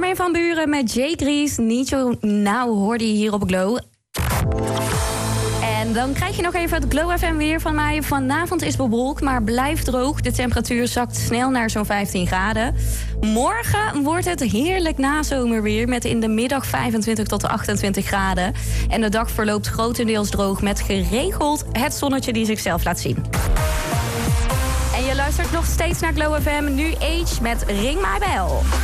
Armin van Buuren met Jay Grease. Niet zo nauw hoorde je hier op Glow. En dan krijg je nog even het Glow FM weer van mij. Vanavond is bewolkt, maar blijft droog. De temperatuur zakt snel naar zo'n 15 graden. Morgen wordt het heerlijk nazomerweer met in de middag 25 tot 28 graden. En de dag verloopt grotendeels droog met geregeld het zonnetje die zichzelf laat zien. En je luistert nog steeds naar Glow FM. Nu Age met Ring My Bell.